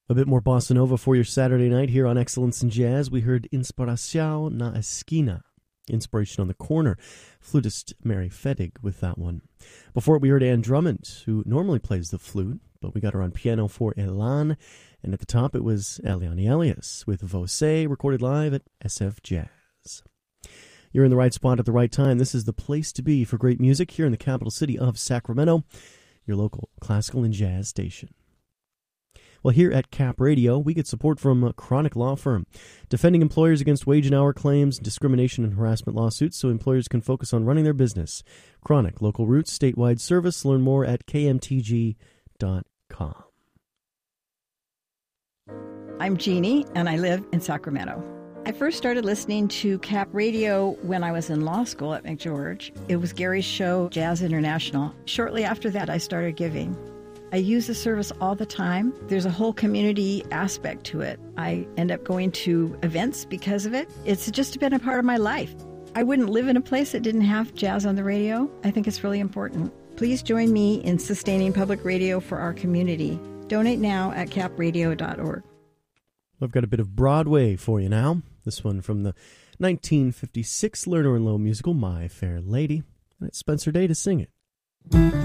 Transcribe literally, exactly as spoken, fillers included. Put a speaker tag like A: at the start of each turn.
A: A bit more bossa nova for your Saturday night here on Excellence in Jazz. We heard Inspiración na Esquina, Inspiration on the Corner. Flutist Mary Fedig with that one. Before it, we heard Anne Drummond, who normally plays the flute, but we got her on piano for Elan. And at the top, it was Eliane Elias with Vosé, recorded live at S F Jazz. You're in the right spot at the right time. This is the place to be for great music here in the capital city of Sacramento, your local classical and jazz station. Well, here at Cap Radio, we get support from a Chronic Law Firm, defending employers against wage and hour claims, discrimination, and harassment lawsuits so employers can focus on running their business. Chronic, local roots, statewide service. Learn more at k m t g dot com.
B: I'm Jeannie, and I live in Sacramento. I first started listening to Cap Radio when I was in law school at McGeorge. It was Gary's show, Jazz International. Shortly after that, I started giving. I use the service all the time. There's a whole community aspect to it. I end up going to events because of it. It's just been a part of my life. I wouldn't live in a place that didn't have jazz on the radio. I think it's really important. Please join me in sustaining public radio for our community. Donate now at cap radio dot org.
A: I've got a bit of Broadway for you now. This one from the nineteen fifty-six Lerner and Loewe musical, My Fair Lady. And it's Spencer Day to sing it.